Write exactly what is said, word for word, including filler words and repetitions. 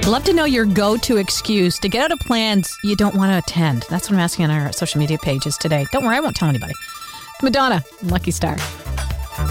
I'd love to know your go-to excuse to get out of plans you don't want to attend. That's what I'm asking on our social media pages today. Don't worry, I won't tell anybody. Madonna, Lucky Star.